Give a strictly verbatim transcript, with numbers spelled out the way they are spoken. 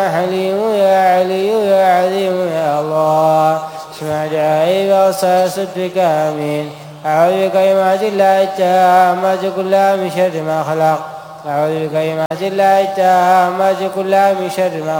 حليم يا علي يا عظيم يا الله اسمع دعائي وأوصى صدقك آمين. أعوذ بكلمات الله التامات كلها من شر ما خلق. أعوذ بكلمات الله التامات كلها من شر ما